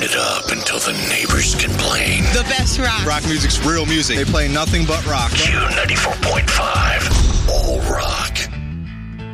Turn it up until the neighbors complain. The best rock. Rock music's real music. They play nothing but rock. Q94.5.